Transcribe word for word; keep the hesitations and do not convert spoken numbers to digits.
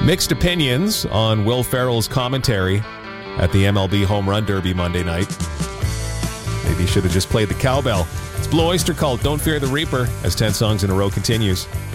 Mixed opinions on Will Ferrell's commentary at the M L B Home Run Derby Monday night. Maybe he should have just played the cowbell. It's Blue Oyster Cult, Don't Fear the Reaper, as ten songs in a row continues.